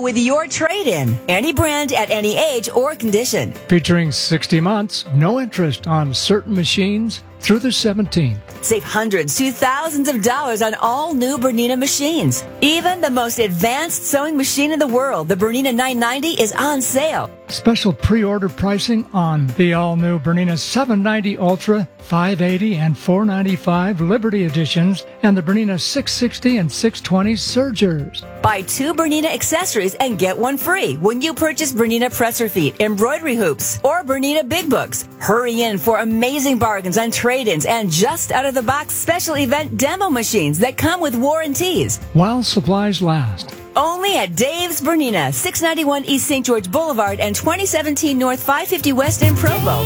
with your trade-in. Any brand at any age or condition. Featuring 60 months, no interest on certain machines through the 17th. Save hundreds to thousands of dollars on all new Bernina machines. Even the most advanced sewing machine in the world, the Bernina 990, is on sale. Special pre-order pricing on the all-new Bernina 790 Ultra, 580 and 495 Liberty editions, and the Bernina 660 and 620 Surgers. Buy 2 Bernina accessories and get 1 free when you purchase Bernina presser feet, embroidery hoops, or Bernina big books. Hurry in for amazing bargains on trade-ins and just out-of-the-box special event demo machines that come with warranties. While supplies last. Only at Dave's Bernina, 691 East St. George Boulevard and 2017 North 550 West in Provo.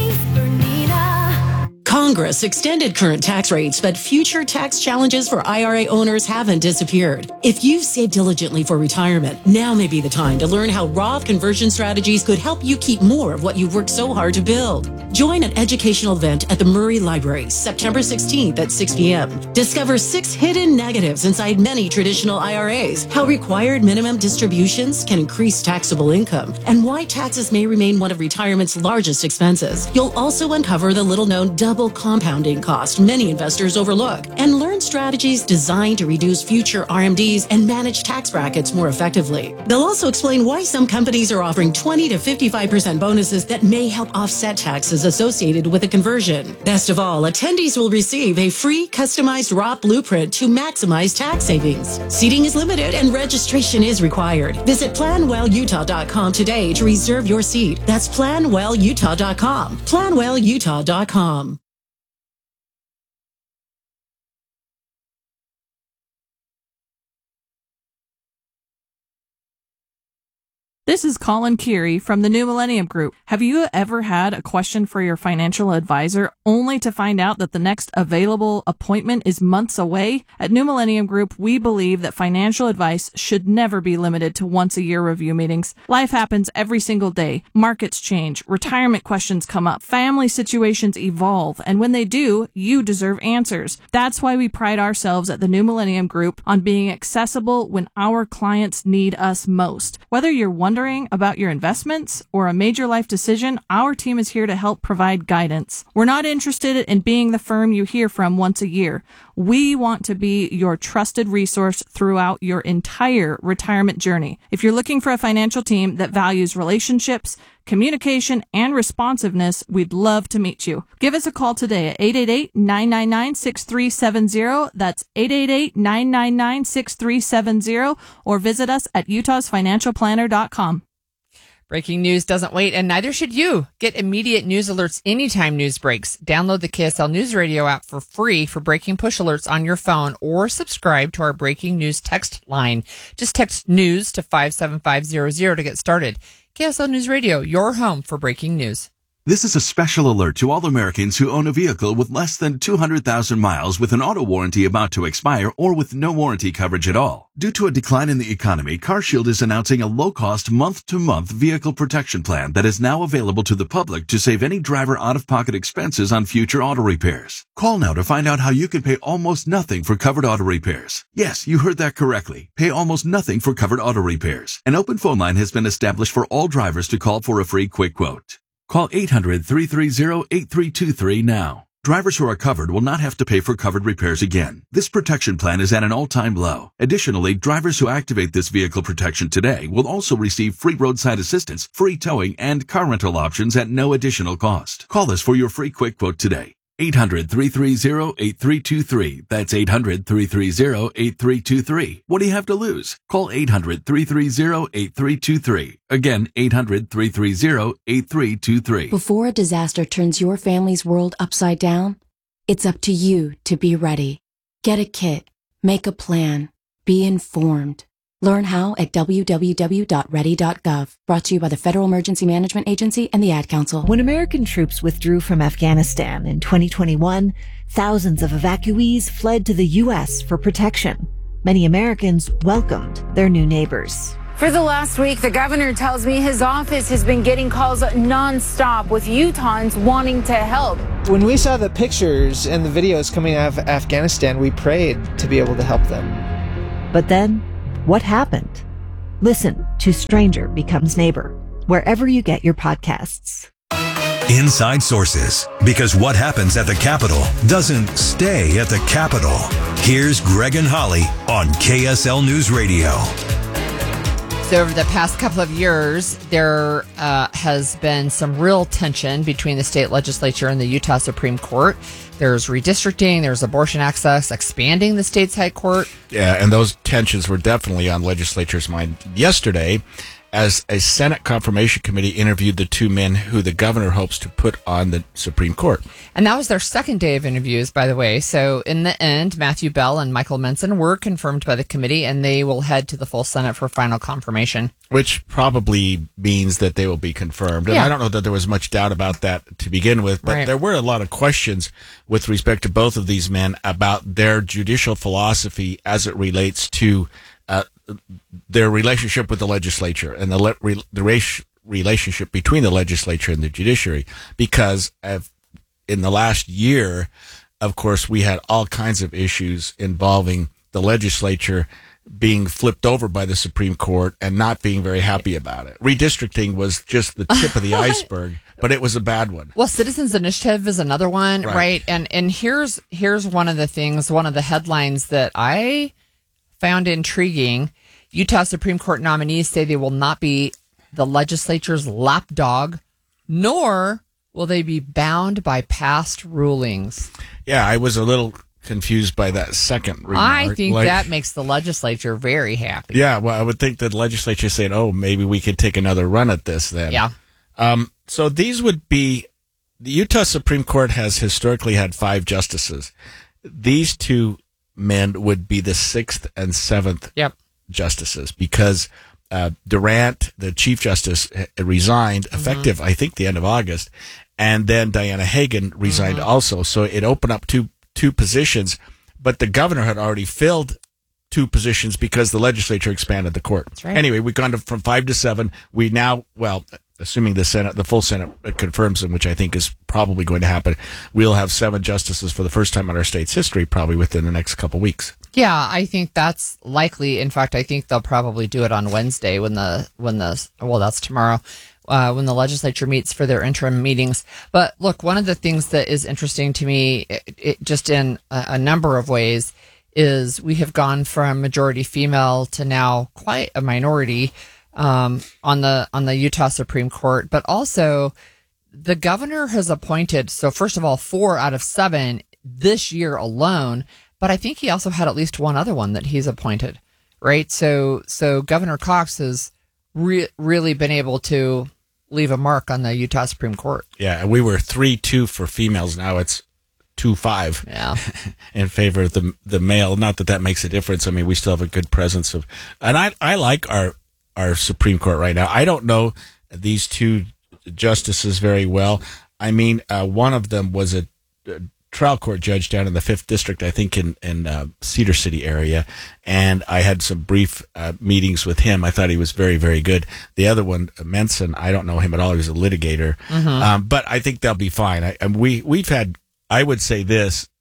Congress extended current tax rates, but future tax challenges for IRA owners haven't disappeared. If you've saved diligently for retirement, now may be the time to learn how Roth conversion strategies could help you keep more of what you've worked so hard to build. Join an educational event at the Murray Library, September 16th at 6 p.m. Discover 6 hidden negatives inside many traditional IRAs, how required minimum distributions can increase taxable income, and why taxes may remain one of retirement's largest expenses. You'll also uncover the little-known double compounding cost many investors overlook, and learn strategies designed to reduce future RMDs and manage tax brackets more effectively. They'll also explain why some companies are offering 20 to 55% bonuses that may help offset taxes associated with a conversion. Best of all, attendees will receive a free customized Roth blueprint to maximize tax savings. Seating is limited and registration is required. Visit PlanWellUtah.com today to reserve your seat. That's PlanWellUtah.com. PlanWellUtah.com. This is Colin Keary from the New Millennium Group. Have you ever had a question for your financial advisor only to find out that the next available appointment is months away? At New Millennium Group, we believe that financial advice should never be limited to once-a-year review meetings. Life happens every single day. Markets change, retirement questions come up, family situations evolve, and when they do, you deserve answers. That's why we pride ourselves at the New Millennium Group on being accessible when our clients need us most. Whether you're wondering about your investments or a major life decision, our team is here to help provide guidance. We're not interested in being the firm you hear from once a year. We want to be your trusted resource throughout your entire retirement journey. If you're looking for a financial team that values relationships, communication, and responsiveness, we'd love to meet you. Give us a call today at 888-999-6370. That's 888-999-6370, or visit us at utahsfinancialplanner.com. Breaking news doesn't wait, and neither should you. Get immediate news alerts anytime news breaks. Download the KSL News Radio app for free for breaking push alerts on your phone, or subscribe to our breaking news text line. Just text news to 57500 to get started. KSL News Radio, your home for breaking news. This is a special alert to all Americans who own a vehicle with less than 200,000 miles with an auto warranty about to expire or with no warranty coverage at all. Due to a decline in the economy, CarShield is announcing a low-cost month-to-month vehicle protection plan that is now available to the public to save any driver out-of-pocket expenses on future auto repairs. Call now to find out how you can pay almost nothing for covered auto repairs. Yes, you heard that correctly. Pay almost nothing for covered auto repairs. An open phone line has been established for all drivers to call for a free quick quote. Call 800-330-8323 now. Drivers who are covered will not have to pay for covered repairs again. This protection plan is at an all-time low. Additionally, drivers who activate this vehicle protection today will also receive free roadside assistance, free towing, and car rental options at no additional cost. Call us for your free quick quote today. 800-330-8323. That's 800-330-8323. What do you have to lose? Call 800-330-8323. Again, 800-330-8323. Before a disaster turns your family's world upside down, it's up to you to be ready. Get a kit. Make a plan. Be informed. Learn how at www.ready.gov. Brought to you by the Federal Emergency Management Agency and the Ad Council. When American troops withdrew from Afghanistan in 2021, thousands of evacuees fled to the U.S. for protection. Many Americans welcomed their new neighbors. For the last week, the governor tells me his office has been getting calls nonstop with Utahns wanting to help. When we saw the pictures and the videos coming out of Afghanistan, we prayed to be able to help them. But then, what happened? Listen to Stranger Becomes Neighbor, wherever you get your podcasts. Inside Sources, because what happens at the Capitol doesn't stay at the Capitol. Here's Greg and Holly on KSL News Radio. So over the past couple of years, there has been some real tension between the state legislature and the Utah Supreme Court. There's redistricting, there's abortion access, expanding the state's high court. Yeah, and those tensions were definitely on legislature's mind yesterday, as a Senate Confirmation Committee interviewed the two men who the governor hopes to put on the Supreme Court. And that was their second day of interviews, by the way. So in the end, Matthew Bell and Michael Menson were confirmed by the committee, and they will head to the full Senate for final confirmation. Which probably means that they will be confirmed. And I don't know that there was much doubt about that to begin with, but there were a lot of questions with respect to both of these men about their judicial philosophy as it relates to their relationship with the legislature and the relationship between the legislature and the judiciary. Because in the last year, of course, we had all kinds of issues involving the legislature being flipped over by the Supreme Court and not being very happy about it. Redistricting was just the tip of the iceberg, but it was a bad one. Well, Citizens Initiative is another one, right? And here's one of the things, one of the headlines that I found intriguing. Utah Supreme Court nominees say they will not be the legislature's lapdog, nor will they be bound by past rulings. Yeah, I was a little confused by that second remark. I think that makes the legislature very happy. Yeah, well, I would think that the legislature said, oh, maybe we could take another run at this then. Yeah. So these would be, the Utah Supreme Court has historically had 5 justices. These two men would be the 6th and 7th justices, because Durant, the Chief Justice, resigned effective, I think, the end of August, and then Diana Hagan resigned also. So it opened up two positions, but the governor had already filled 2 positions because the legislature expanded the court. That's right. Anyway, we've gone from 5 to 7. We now, well, assuming the full Senate confirms them, which I think is probably going to happen, we'll have 7 justices for the first time in our state's history, probably within the next couple weeks. Yeah, I think that's likely. In fact, I think they'll probably do it on Wednesday that's tomorrow, when the legislature meets for their interim meetings. But look, one of the things that is interesting to me, it just in a number of ways, is we have gone from majority female to now quite a minority on the Utah Supreme Court. But also, the governor has appointed, so first of all, 4 out of 7 this year alone. But I think he also had at least one other one that he's appointed, right? So Governor Cox has really been able to leave a mark on the Utah Supreme Court. Yeah, we were 3-2 for females. Now it's 2-5 in favor of the male. Not that makes a difference. I mean, we still have a good presence of, and I like our Supreme Court right now. I don't know these 2 justices very well. I mean, one of them was a trial court judge down in the 5th District, I think in Cedar City area. And I had some brief meetings with him. I thought he was very, very good. The other one, Menson, I don't know him at all. He was a litigator. But I think they'll be fine. We've had, I would say this,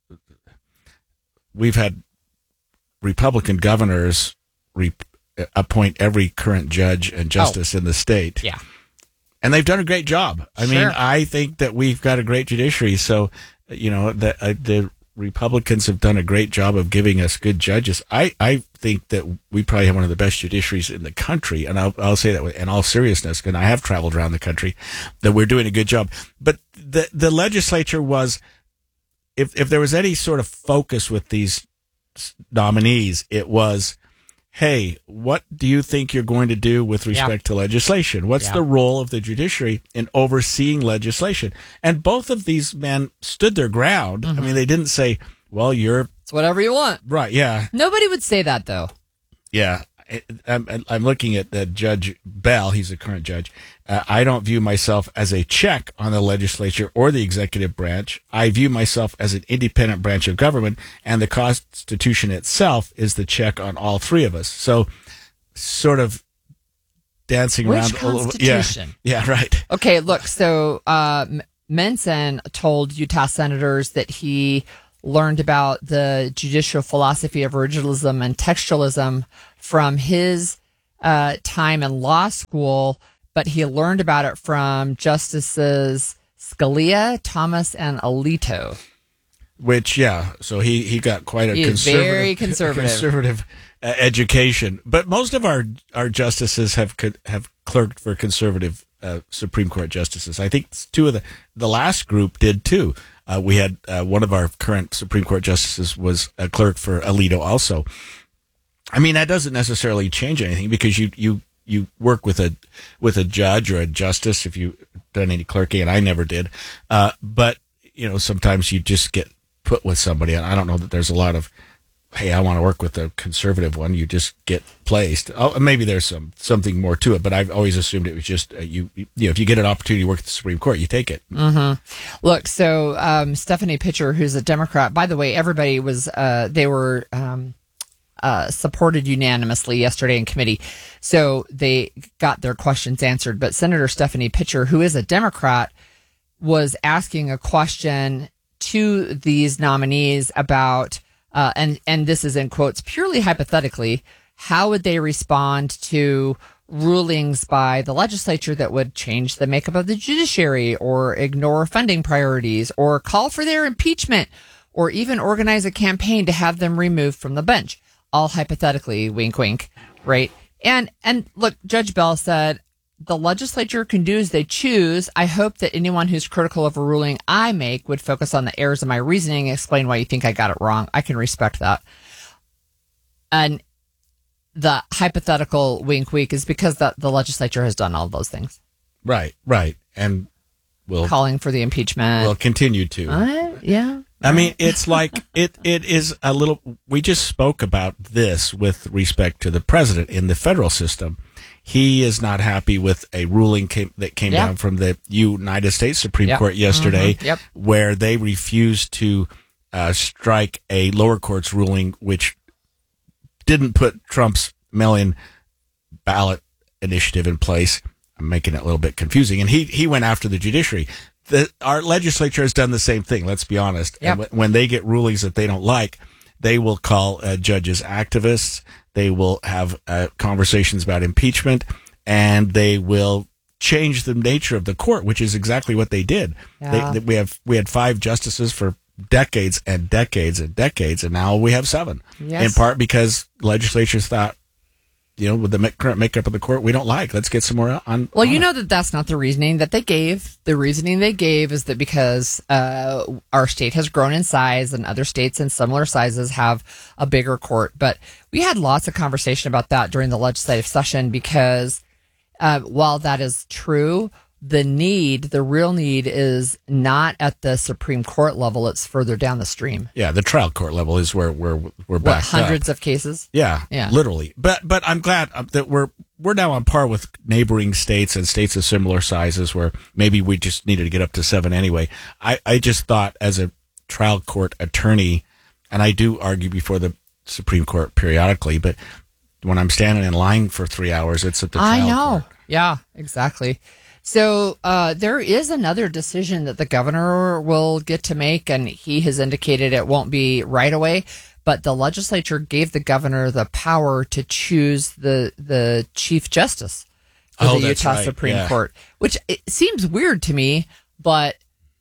we've had Republican governors appoint every current judge and justice in the state. Yeah. And they've done a great job. I mean, I think that we've got a great judiciary. So, you know, the Republicans have done a great job of giving us good judges. I think that we probably have one of the best judiciaries in the country, and I'll say that in all seriousness, and I have traveled around the country, that we're doing a good job. But the legislature was, if there was any sort of focus with these nominees, it was, hey, what do you think you're going to do with respect to legislation? What's the role of the judiciary in overseeing legislation? And both of these men stood their ground. I mean, they didn't say, well, it's whatever you want. Right, yeah. Nobody would say that, though. Yeah. I'm looking at Judge Bell. He's a current judge. I don't view myself as a check on the legislature or the executive branch. I view myself as an independent branch of government, and the Constitution itself is the check on all 3 of us. So, sort of dancing around a little bit. Yeah, right. Okay, look, so Menson told Utah senators that he learned about the judicial philosophy of originalism and textualism from his time in law school, but he learned about it from Justices Scalia, Thomas, and Alito. Which, so he got quite a very conservative education. But most of our justices have clerked for conservative Supreme Court justices. I think two of the last group did too. We had one of our current Supreme Court justices was a clerk for Alito also. I mean, that doesn't necessarily change anything because you work with a judge or a justice if you've done any clerking, and I never did. But sometimes you just get put with somebody, and I don't know that there's a lot of, hey, I want to work with a conservative one. You just get placed. Oh, maybe there's something more to it, but I've always assumed it was just if you get an opportunity to work at the Supreme Court, you take it. Mm-hmm. Look, so Stephanie Pitcher, who's a Democrat, by the way, everybody was they were supported unanimously yesterday in committee, so they got their questions answered. But Senator Stephanie Pitcher, who is a Democrat, was asking a question to these nominees about, and this is in quotes, purely hypothetically, how would they respond to rulings by the legislature that would change the makeup of the judiciary or ignore funding priorities or call for their impeachment or even organize a campaign to have them removed from the bench? All hypothetically, wink, wink, right? And look, Judge Bell said, the legislature can do as they choose. I hope that anyone who's critical of a ruling I make would focus on the errors of my reasoning and explain why you think I got it wrong. I can respect that. And the hypothetical wink wink is because the legislature has done all those things. Right. And calling for the impeachment. Will continue to. Yeah. I mean, it's like it is a little. We just spoke about this with respect to the president in the federal system. He is not happy with a ruling that came down from the United States Supreme Court yesterday, where they refused to strike a lower court's ruling, which didn't put Trump's mail-in ballot initiative in place. I'm making it a little bit confusing. And he went after the judiciary. Our legislature has done the same thing, let's be honest. And when they get rulings that they don't like, they will call judges activists. They will have conversations about impeachment, and they will change the nature of the court, which is exactly what they did. Yeah. We had 5 justices for decades and decades and decades, and now we have 7. Yes. In part because legislatures thought, with the current makeup of the court, we don't like. Let's get some more on. Well, that's not the reasoning that they gave. The reasoning they gave is that because our state has grown in size and other states in similar sizes have a bigger court. But we had lots of conversation about that during the legislative session because while that is true, the real need is not at the Supreme Court level. It's further down the stream. Yeah, the trial court level is where we're back. Hundreds of cases? Yeah, literally. But I'm glad that we're now on par with neighboring states and states of similar sizes where maybe we just needed to get up to 7 anyway. I just thought as a trial court attorney, and I do argue before the Supreme Court periodically, but when I'm standing in line for 3 hours, it's at the trial court. Yeah, exactly. So there is another decision that the governor will get to make, and he has indicated it won't be right away. But the legislature gave the governor the power to choose the chief justice for the Utah Supreme Court, which it seems weird to me, but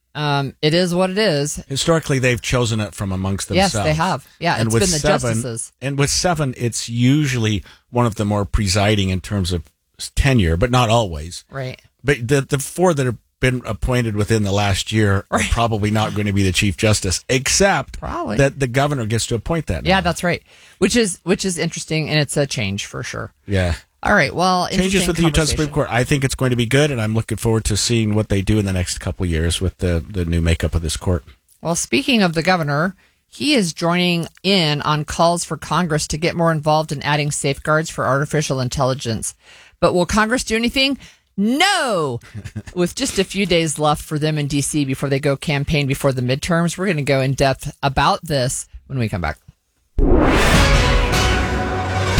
it is what it is. Historically, they've chosen it from amongst themselves. Yes, they have. Yeah, it's been the justices. And with 7, it's usually one of the more presiding in terms of tenure, but not always. Right. But the 4 that have been appointed within the last year are probably not going to be the chief justice, except that the governor gets to appoint that now. Yeah, that's right. Which is interesting, and it's a change for sure. Yeah. All right. Well, changes with the Utah Supreme Court. I think it's going to be good, and I'm looking forward to seeing what they do in the next couple of years with the new makeup of this court. Well, speaking of the governor, he is joining in on calls for Congress to get more involved in adding safeguards for artificial intelligence. But will Congress do anything? No! With just a few days left for them in D.C. before they go campaign before the midterms, we're going to go in depth about this when we come back.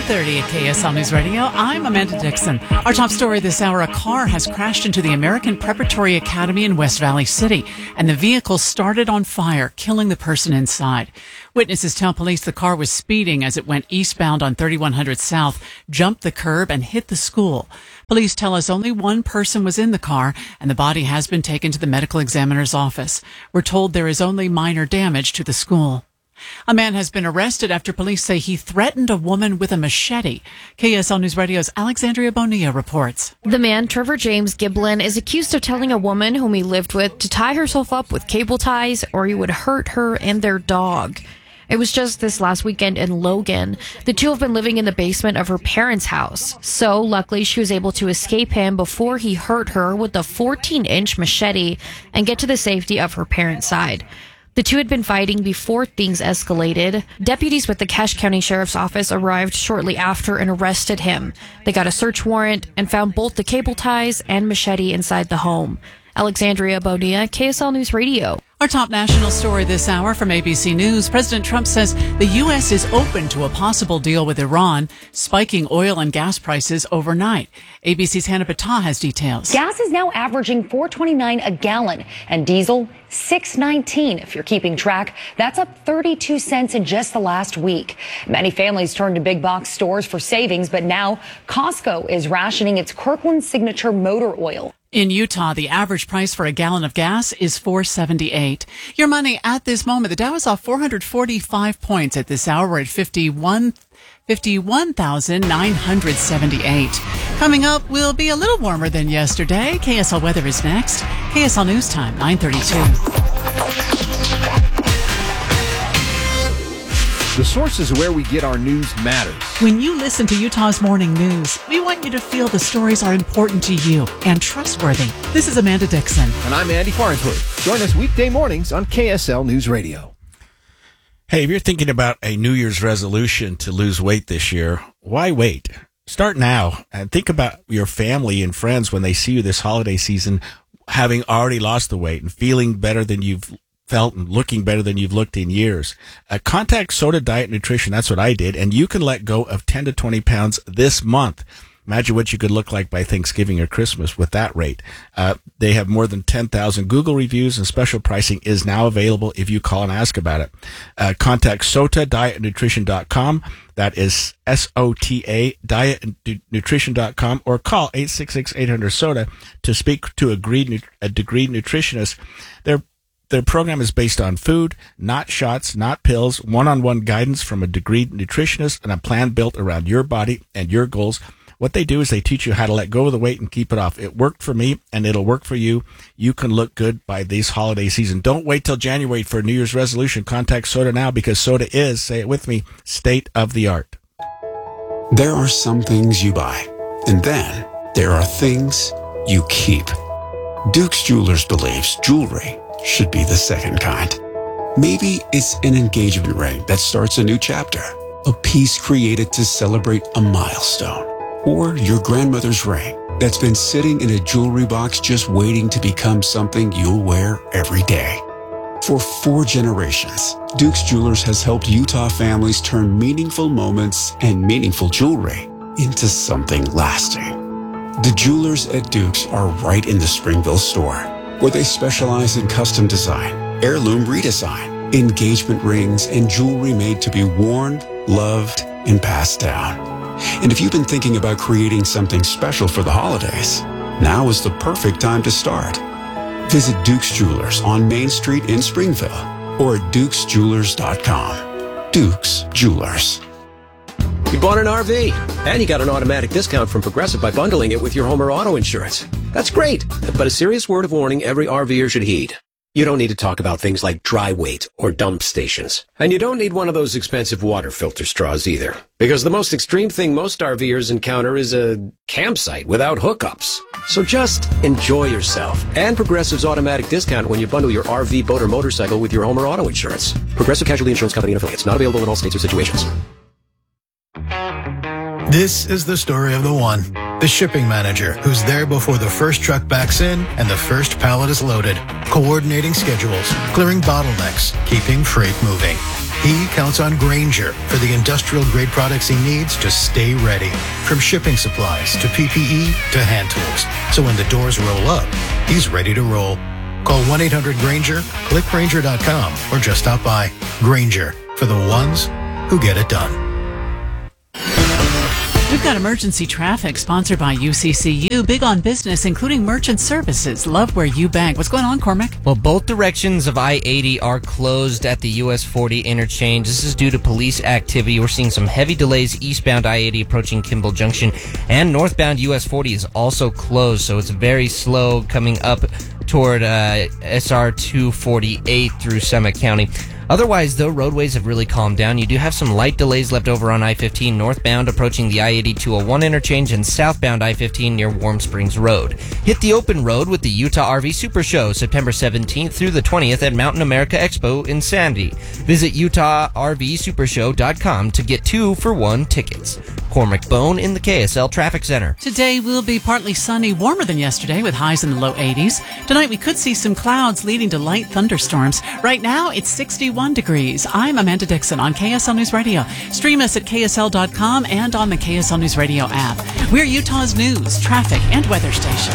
9:30 at KSL News Radio. I'm Amanda Dixon. Our top story this hour, a car has crashed into the American Preparatory Academy in West Valley City, and the vehicle started on fire, killing the person inside. Witnesses tell police the car was speeding as it went eastbound on 3100 South, jumped the curb, and hit the school. Police tell us only one person was in the car, and the body has been taken to the medical examiner's office. We're told there is only minor damage to the school. A man has been arrested after police say he threatened a woman with a machete. KSL News Radio's Alexandria Bonilla reports. The man, Trevor James Giblin, is accused of telling a woman whom he lived with to tie herself up with cable ties or he would hurt her and their dog. It was just this last weekend in Logan. The two have been living in the basement of her parents' house. So, luckily, she was able to escape him before he hurt her with a 14-inch machete and get to the safety of her parents' side. The two had been fighting before things escalated. Deputies with the Cache County Sheriff's Office arrived shortly after and arrested him. They got a search warrant and found both the cable ties and machete inside the home. Alexandria Bonilla, KSL News Radio. Our top national story this hour from ABC News. President Trump says the U.S. is open to a possible deal with Iran, spiking oil and gas prices overnight. ABC's Hannah Battah has details. Gas is now averaging $4.29 a gallon and diesel $6.19. If you're keeping track, that's up 32 cents in just the last week. Many families turn to big box stores for savings, but now Costco is rationing its Kirkland Signature motor oil. In Utah, the average price for a gallon of gas is $4.78. Your money at this moment, the Dow is off 445 points at this hour. We're at 51,978. Coming up, we'll be a little warmer than yesterday. KSL weather is next. KSL News Time, 9:32. The source is where we get our news matters. When you listen to Utah's Morning News, we want you to feel the stories are important to you and trustworthy. This is Amanda Dixon. And I'm Andy Farnsworth. Join us weekday mornings on KSL News Radio. Hey, if you're thinking about a New Year's resolution to lose weight this year, why wait? Start now and think about your family and friends when they see you this holiday season having already lost the weight and feeling better than you've felt and looking better than you've looked in years. Contact Soda Diet Nutrition. That's what I did. And you can let go of 10 to 20 pounds this month. Imagine what you could look like by Thanksgiving or Christmas with that rate. They have more than 10,000 Google reviews, and special pricing is now available if you call and ask about it. Contact SOTA-dietnutrition.com. That is SOTA dietnutrition.com, or call 866-800-SOTA to speak to a degree nutritionist. Their program is based on food, not shots, not pills, one-on-one guidance from a degree nutritionist, and a plan built around your body and your goals. What they do is they teach you how to let go of the weight and keep it off. It worked for me, and it'll work for you. You can look good by this holiday season. Don't wait till January for a New Year's resolution. Contact Soda now, because Soda is, say it with me, state of the art. There are some things you buy, and then there are things you keep. Duke's Jewelers believes jewelry should be the second kind. Maybe it's an engagement ring that starts a new chapter, a piece created to celebrate a milestone, or your grandmother's ring that's been sitting in a jewelry box just waiting to become something you'll wear every day. For 4 generations, Duke's Jewelers has helped Utah families turn meaningful moments and meaningful jewelry into something lasting. The jewelers at Duke's are right in the Springville store, where they specialize in custom design, heirloom redesign, engagement rings, and jewelry made to be worn, loved, and passed down. And if you've been thinking about creating something special for the holidays, now is the perfect time to start. Visit Duke's Jewelers on Main Street in Springville or at dukesjewelers.com. Duke's Jewelers. You bought an RV, and you got an automatic discount from Progressive by bundling it with your home or auto insurance. That's great, but a serious word of warning every RVer should heed. You don't need to talk about things like dry weight or dump stations. And you don't need one of those expensive water filter straws either. Because the most extreme thing most RVers encounter is a campsite without hookups. So just enjoy yourself. And Progressive's automatic discount when you bundle your RV, boat, or motorcycle with your home or auto insurance. Progressive Casualty Insurance Company and affiliates. Not available in all states or situations. This is the story of the one, the shipping manager, who's there before the first truck backs in and the first pallet is loaded, coordinating schedules, clearing bottlenecks, keeping freight moving. He counts on Grainger for the industrial-grade products he needs to stay ready. From shipping supplies to PPE to hand tools. So when the doors roll up, he's ready to roll. Call 1-800-GRAINGER, click Grainger.com, or just stop by. Grainger, for the ones who get it done. We've got emergency traffic sponsored by UCCU, big on business, including merchant services. Love where you bank. What's going on, Cormac? Well, both directions of I-80 are closed at the US 40 interchange. This is due to police activity. We're seeing some heavy delays eastbound I-80 approaching Kimball Junction, and northbound US 40 is also closed, so it's very slow coming up toward SR 248 through Summit County. Otherwise, though, roadways have really calmed down. You do have some light delays left over on I-15 northbound approaching the I-80-201 interchange and southbound I-15 near Warm Springs Road. Hit the open road with the Utah RV Super Show September 17th through the 20th at Mountain America Expo in Sandy. Visit UtahRVSupershow.com to get 2-for-1 tickets. Cormac Bone in the KSL Traffic Center. Today will be partly sunny, warmer than yesterday with highs in the low 80s. Tonight we could see some clouds leading to light thunderstorms. Right now it's 61 degrees. I'm Amanda Dixon on KSL News Radio. Stream us at KSL.com and on the KSL News Radio app. We're Utah's news, traffic, and weather station.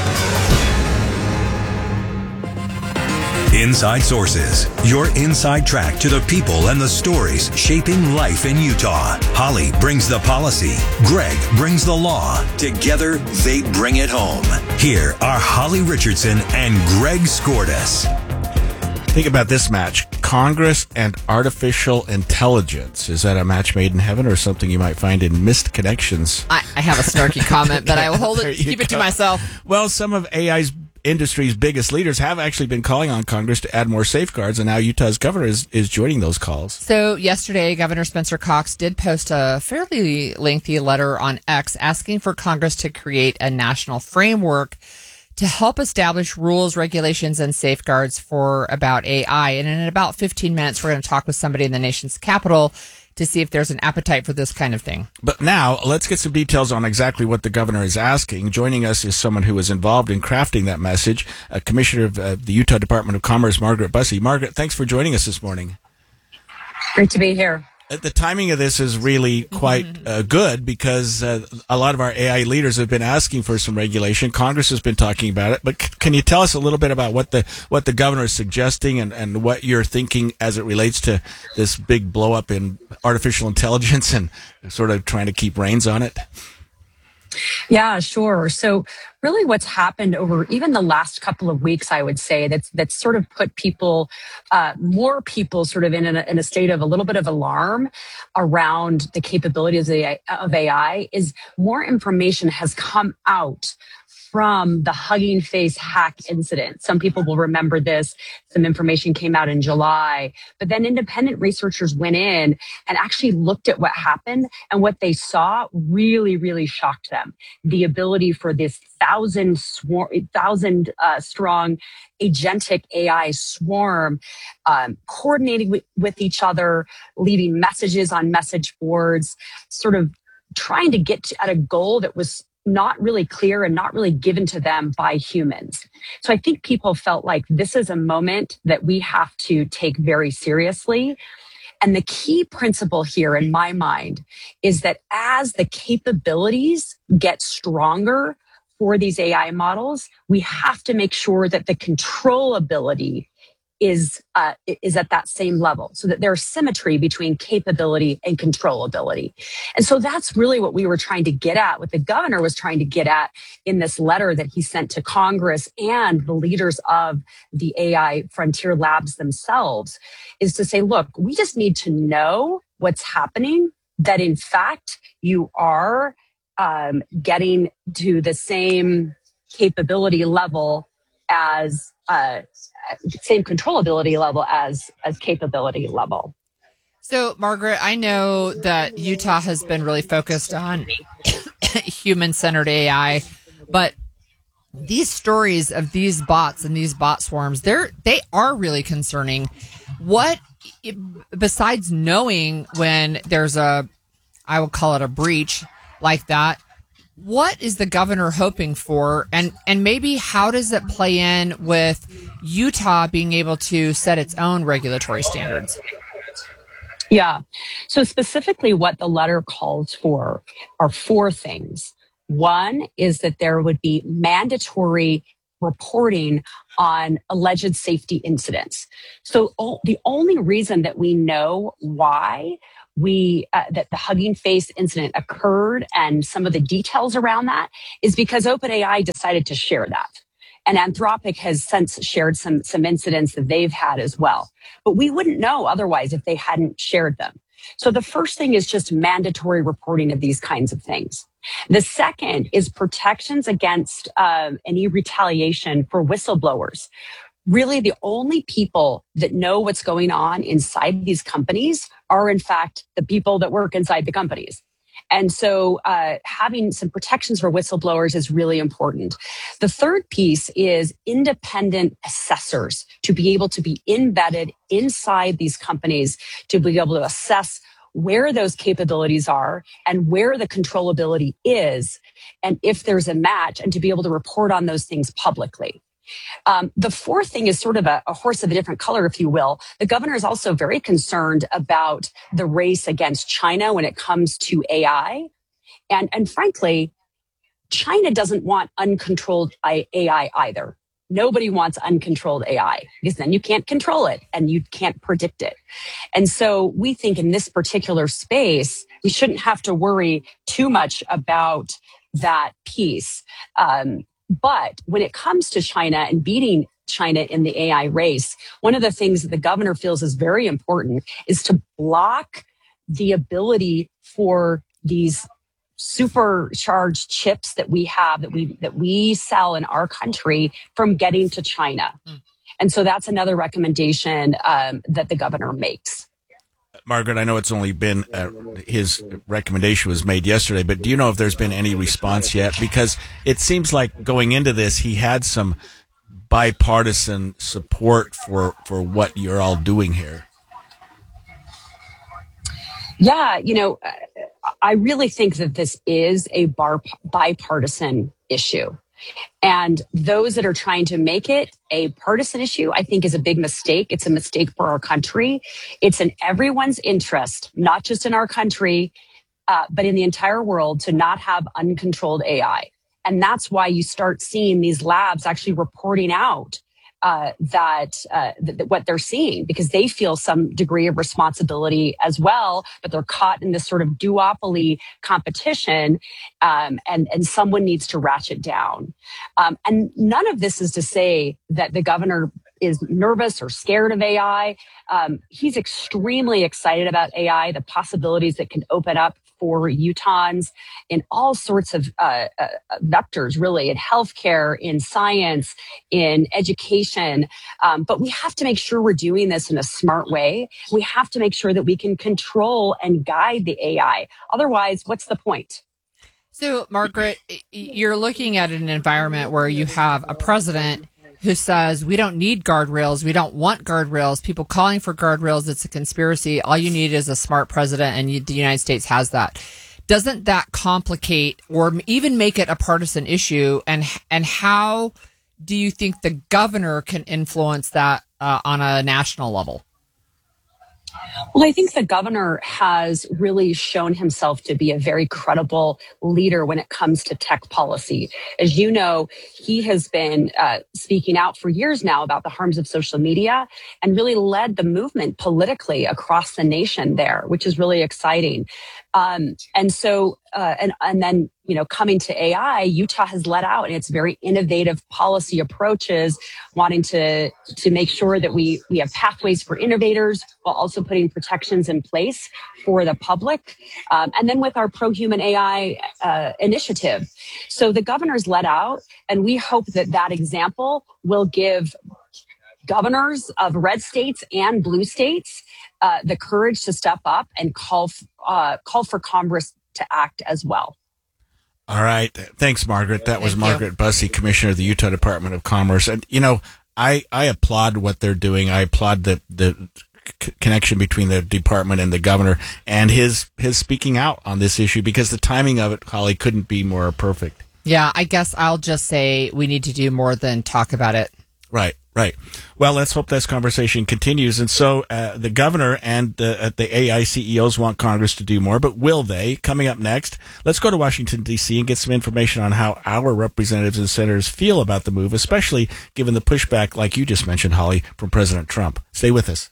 Inside Sources, your inside track to the people and the stories shaping life in Utah. Holly brings the policy. Greg brings the law. Together, they bring it home. Here are Holly Richardson and Greg Skordas. Think about this match. Congress and artificial intelligence. Is that a match made in heaven or something you might find in missed connections? I have a snarky comment, but I will keep it to myself. Well, some of AI's industry's biggest leaders have actually been calling on Congress to add more safeguards, and now Utah's governor is joining those calls. So yesterday, Governor Spencer Cox did post a fairly lengthy letter on X asking for Congress to create a national framework to help establish rules, regulations, and safeguards about AI. And in about 15 minutes, we're going to talk with somebody in the nation's capital to see if there's an appetite for this kind of thing. But now, let's get some details on exactly what the governor is asking. Joining us is someone who was involved in crafting that message, Commissioner of the Utah Department of Commerce, Margaret Busse. Margaret, thanks for joining us this morning. Great to be here. The timing of this is really quite good because a lot of our AI leaders have been asking for some regulation. Congress has been talking about it. But can you tell us a little bit about what the governor is suggesting and what you're thinking as it relates to this big blow up in artificial intelligence and sort of trying to keep reins on it? Yeah, sure. So really what's happened over even the last couple of weeks, I would say, that's sort of put people, more people sort of in a state of a little bit of alarm around the capabilities of AI is more information has come out from the Hugging Face hack incident. Some people will remember this. Some information came out in July, but then independent researchers went in and actually looked at what happened, and what they saw really, really shocked them. The ability for this 1,000 strong agentic AI swarm, coordinating with each other, leaving messages on message boards, sort of trying to get at a goal that was not really clear and not really given to them by humans. So I think people felt like this is a moment that we have to take very seriously. And the key principle here in my mind is that as the capabilities get stronger for these AI models, we have to make sure that the controllability is at that same level, so that there's symmetry between capability and controllability. And so that's really what we were trying to get at, what the governor was trying to get at in this letter that he sent to Congress and the leaders of the AI frontier labs themselves, is to say, look, we just need to know what's happening, that in fact you are getting to the same capability level as same controllability level as capability level. So, Margaret, I know that Utah has been really focused on human-centered AI, but these stories of these bots and these bot swarms, they are really concerning. What, besides knowing when there's I will call it a breach like that, what is the governor hoping for? And maybe how does it play in with Utah being able to set its own regulatory standards? Yeah. So specifically what the letter calls for are 4 things. One is that there would be mandatory reporting on alleged safety incidents. So the only reason that we know why that the Hugging Face incident occurred and some of the details around that is because OpenAI decided to share that. And Anthropic has since shared some incidents that they've had as well. But we wouldn't know otherwise if they hadn't shared them. So the first thing is just mandatory reporting of these kinds of things. The second is protections against any retaliation for whistleblowers. Really, the only people that know what's going on inside these companies are, in fact, the people that work inside the companies. And so having some protections for whistleblowers is really important. The third piece is independent assessors to be able to be embedded inside these companies to be able to assess where those capabilities are and where the controllability is, and if there's a match, and to be able to report on those things publicly. The fourth thing is sort of a horse of a different color, if you will. The governor is also very concerned about the race against China when it comes to AI. And frankly, China doesn't want uncontrolled AI either. Nobody wants uncontrolled AI because then you can't control it and you can't predict it. And so we think in this particular space, we shouldn't have to worry too much about that piece. But when it comes to China and beating China in the AI race, one of the things that the governor feels is very important is to block the ability for these supercharged chips that we have, that we sell in our country from getting to China. And so that's another recommendation that the governor makes. Margaret, I know it's only been his recommendation was made yesterday, but do you know if there's been any response yet? Because it seems like going into this, he had some bipartisan support for what you're all doing here. Yeah, I really think that this is a bipartisan issue. And those that are trying to make it a partisan issue, I think, is a big mistake. It's a mistake for our country. It's in everyone's interest, not just in our country, but in the entire world, to not have uncontrolled AI. And that's why you start seeing these labs actually reporting out that what they're seeing, because they feel some degree of responsibility as well, but they're caught in this sort of duopoly competition, and someone needs to ratchet down. And none of this is to say that the governor is nervous or scared of AI. He's extremely excited about AI, the possibilities that can open up for Utahns in all sorts of vectors, really, in healthcare, in science, in education. But we have to make sure we're doing this in a smart way. We have to make sure that we can control and guide the AI. Otherwise, what's the point? So, Margaret, you're looking at an environment where you have a president who says, we don't need guardrails. We don't want guardrails. People calling for guardrails. It's a conspiracy. All you need is a smart president, and the United States has that. Doesn't that complicate or even make it a partisan issue? And how do you think the governor can influence that on a national level? Well, I think the governor has really shown himself to be a very credible leader when it comes to tech policy. As you know, he has been speaking out for years now about the harms of social media and really led the movement politically across the nation there, which is really exciting. And then, coming to AI, Utah has let out in its very innovative policy approaches, wanting to make sure that we have pathways for innovators while also putting protections in place for the public. And then with our pro-human AI initiative. So the governor's let out, and we hope that example will give governors of red states and blue states the courage to step up and call for Congress to act as well. All right. Thanks, Margaret. That was Margaret Busse, Commissioner of the Utah Department of Commerce. And, I applaud what they're doing. I applaud the connection between the department and the governor and his speaking out on this issue, because the timing of it, Holly, couldn't be more perfect. Yeah, I guess I'll just say we need to do more than talk about it. Right. Right. Well, let's hope this conversation continues. And so the governor and the AI CEOs want Congress to do more, but will they? Coming up next, let's go to Washington, D.C. and get some information on how our representatives and senators feel about the move, especially given the pushback, like you just mentioned, Holly, from President Trump. Stay with us.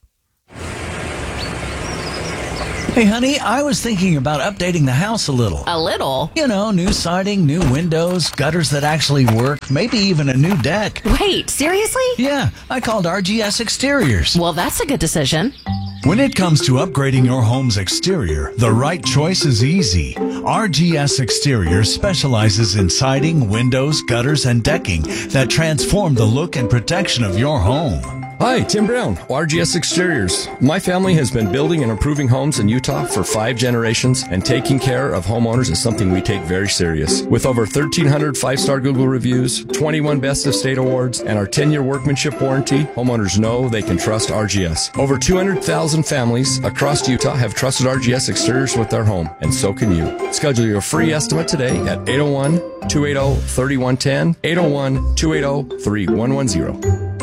Hey, honey, I was thinking about updating the house a little. A little? You know, new siding, new windows, gutters that actually work, maybe even a new deck. Wait, seriously? Yeah, I called RGS Exteriors. Well, that's a good decision. When it comes to upgrading your home's exterior, the right choice is easy. RGS Exteriors specializes in siding, windows, gutters, and decking that transform the look and protection of your home. Hi, Tim Brown, RGS Exteriors. My family has been building and improving homes in Utah for 5 generations, and taking care of homeowners is something we take very serious. With over 1,300 5-star Google reviews, 21 Best of State awards, and our 10-year workmanship warranty, homeowners know they can trust RGS. Over 200,000 families across Utah have trusted RGS Exteriors with their home, and so can you. Schedule your free estimate today at 801-280-3110, 801-280-3110.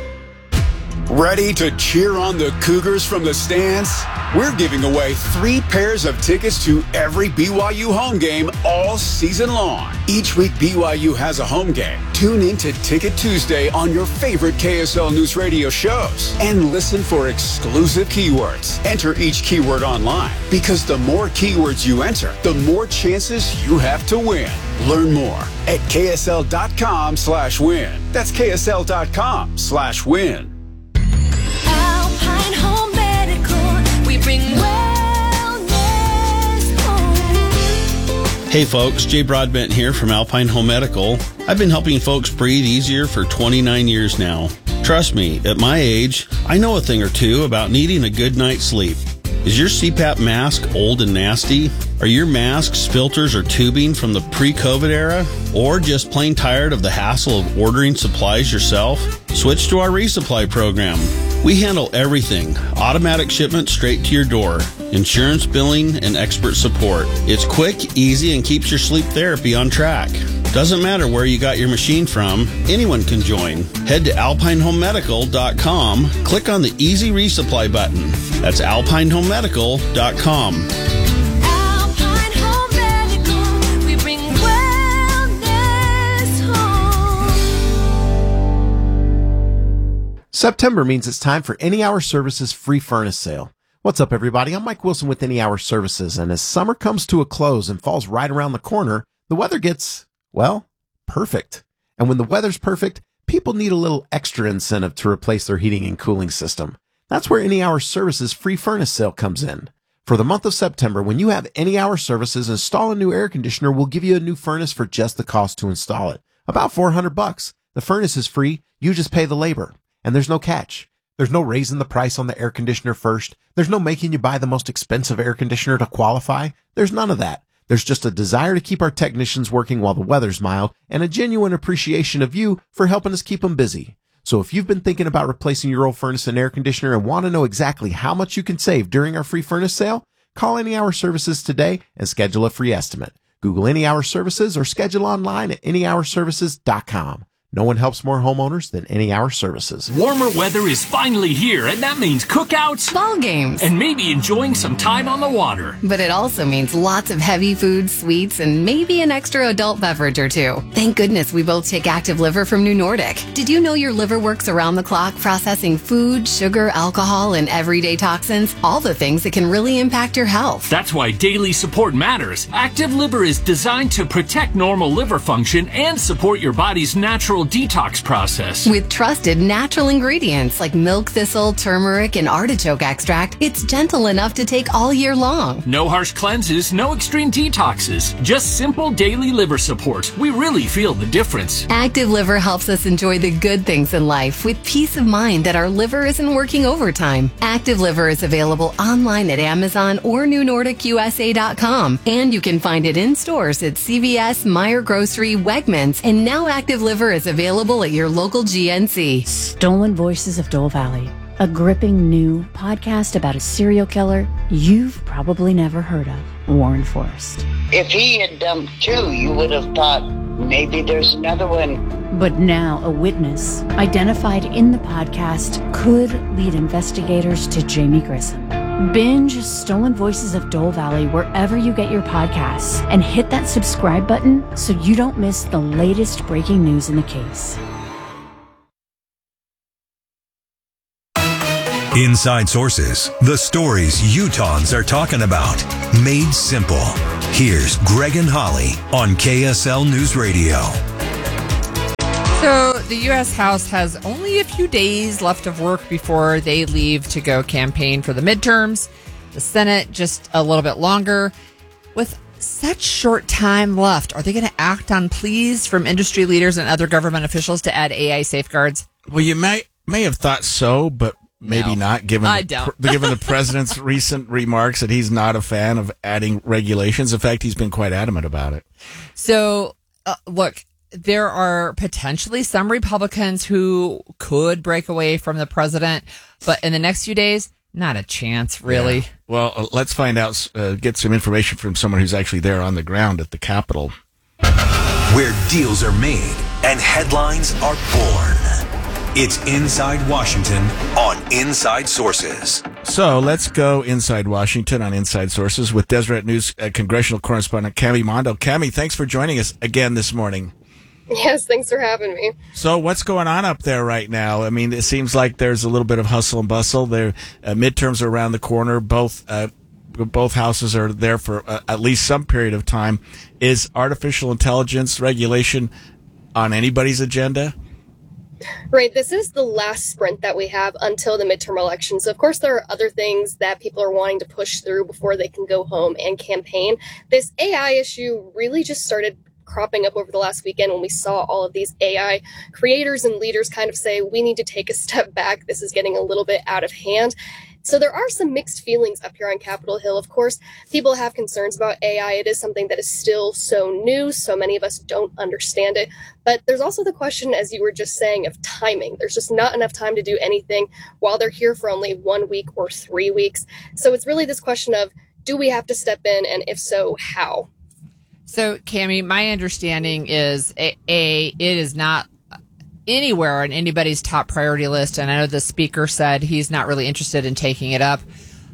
Ready to cheer on the Cougars from the stands? We're giving away 3 pairs of tickets to every BYU home game all season long. Each week, BYU has a home game. Tune in to Ticket Tuesday on your favorite KSL News Radio shows and listen for exclusive keywords. Enter each keyword online, because the more keywords you enter, the more chances you have to win. Learn more at ksl.com/win. That's ksl.com/win. Alpine Home Medical, we bring wellness home. Hey folks, Jay Broadbent here from Alpine Home Medical. I've been helping folks breathe easier for 29 years now. Trust me, at my age, I know a thing or two about needing a good night's sleep. Is your CPAP mask old and nasty? Are your masks, filters, or tubing from the pre-COVID era? Or just plain tired of the hassle of ordering supplies yourself? Switch to our resupply program. We handle everything. Automatic shipment straight to your door. Insurance billing and expert support. It's quick, easy, and keeps your sleep therapy on track. Doesn't matter where you got your machine from, anyone can join. Head to alpinehomemedical.com, click on the Easy Resupply button. That's alpinehomemedical.com. Alpine Home Medical, we bring wellness home. September means it's time for Any Hour Services free furnace sale. What's up, everybody? I'm Mike Wilson with Any Hour Services, and as summer comes to a close and falls right around the corner, the weather gets, well, perfect. And when the weather's perfect, people need a little extra incentive to replace their heating and cooling system. That's where Any Hour Services free furnace sale comes in. For the month of September, when you have Any Hour Services install a new air conditioner, we'll give you a new furnace for just the cost to install it. About $400. The furnace is free. You just pay the labor. And there's no catch. There's no raising the price on the air conditioner first. There's no making you buy the most expensive air conditioner to qualify. There's none of that. There's just a desire to keep our technicians working while the weather's mild and a genuine appreciation of you for helping us keep them busy. So if you've been thinking about replacing your old furnace and air conditioner and want to know exactly how much you can save during our free furnace sale, call Any Hour Services today and schedule a free estimate. Google Any Hour Services or schedule online at anyhourservices.com. No one helps more homeowners than Any Hour Services. Warmer weather is finally here, and that means cookouts, ball games, and maybe enjoying some time on the water. But it also means lots of heavy foods, sweets, and maybe an extra adult beverage or two. Thank goodness we both take Active Liver from New Nordic. Did you know your liver works around the clock processing food, sugar, alcohol, and everyday toxins? All the things that can really impact your health. That's why daily support matters. Active Liver is designed to protect normal liver function and support your body's natural detox process. With trusted natural ingredients like milk thistle, turmeric, and artichoke extract, it's gentle enough to take all year long. No harsh cleanses, no extreme detoxes, just simple daily liver support. We really feel the difference. Active Liver helps us enjoy the good things in life with peace of mind that our liver isn't working overtime. Active Liver is available online at Amazon or NewNordicUSA.com, and you can find it in stores at CVS, Meijer Grocery, Wegmans, and now Active Liver is available at your local GNC. Stolen Voices of Dole Valley, a gripping new podcast about a serial killer you've probably never heard of, Warren Forrest. If he had dumped 2, you would have thought Maybe there's another one. But now a witness, identified in the podcast, could lead investigators to Jamie Grissom. Binge Stolen Voices of Dole Valley wherever you get your podcasts and hit that subscribe button so you don't miss the latest breaking news in the case. Inside Sources, the stories Utahns are talking about, made simple. Here's Greg and Holly on KSL News Radio. So the U.S. House has only a few days left of work before they leave to go campaign for the midterms. The Senate just a little bit longer. With such short time left, are they going to act on pleas from industry leaders and other government officials to add AI safeguards? Well, you may have thought so, but maybe not, given given the president's recent remarks that he's not a fan of adding regulations. In fact, he's been quite adamant about it. So, look, there are potentially some Republicans who could break away from the president, but in the next few days, not a chance, really. Yeah. Well, let's find out, get some information from someone who's actually there on the ground at the Capitol. Where deals are made and headlines are born. It's Inside Washington on Inside Sources. So let's go inside Washington on Inside Sources with Deseret News congressional correspondent Cami Mondo. Cami, thanks for joining us again this morning. Yes, thanks for having me. So what's going on up there right now? I mean, it seems like there's a little bit of hustle and bustle. There, midterms are around the corner. Both houses are there for at least some period of time. Is artificial intelligence regulation on anybody's agenda? Right. This is the last sprint that we have until the midterm elections. Of course, there are other things that people are wanting to push through before they can go home and campaign. This AI issue really just started cropping up over the last weekend when we saw all of these AI creators and leaders kind of say, we need to take a step back. This is getting a little bit out of hand. So there are some mixed feelings up here on Capitol Hill. Of course, people have concerns about AI. It is something that is still so new. So many of us don't understand it. But there's also the question, as you were just saying, of timing. There's just not enough time to do anything while they're here for only 1 week or 3 weeks. So it's really this question of, do we have to step in? And if so, how? So, Cami, my understanding is, it is not anywhere on anybody's top priority list. And I know the speaker said he's not really interested in taking it up.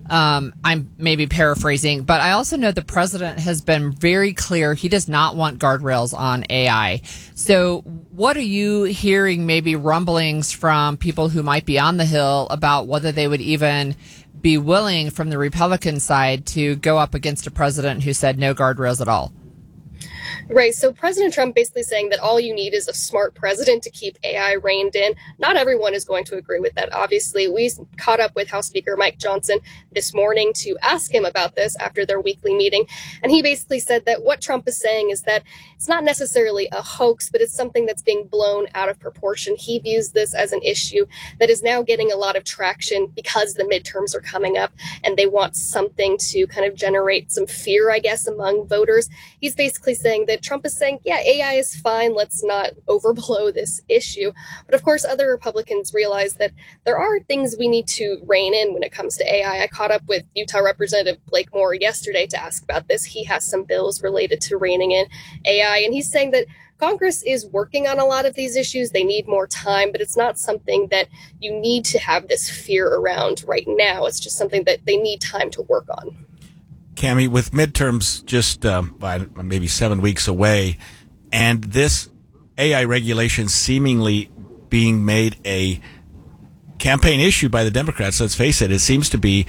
I'm maybe paraphrasing, but I also know the president has been very clear he does not want guardrails on AI. So what are you hearing, maybe rumblings from people who might be on the Hill about whether they would even be willing from the Republican side to go up against a president who said no guardrails at all? Right. So President Trump basically saying that all you need is a smart president to keep AI reined in. Not everyone is going to agree with that. Obviously, we caught up with House Speaker Mike Johnson this morning to ask him about this after their weekly meeting. And he basically said that what Trump is saying is that it's not necessarily a hoax, but it's something that's being blown out of proportion. He views this as an issue that is now getting a lot of traction because the midterms are coming up and they want something to kind of generate some fear, I guess, among voters. He's basically saying that Trump is saying, yeah, AI is fine. Let's not overblow this issue. But of course, other Republicans realize that there are things we need to rein in when it comes to AI. I caught up with Utah Representative Blake Moore yesterday to ask about this. He has some bills related to reining in AI, and he's saying that Congress is working on a lot of these issues. They need more time, but it's not something that you need to have this fear around right now. It's just something that they need time to work on. Cami, with midterms just maybe 7 weeks away, and this AI regulation seemingly being made a campaign issue by the Democrats, let's face it, it seems to be,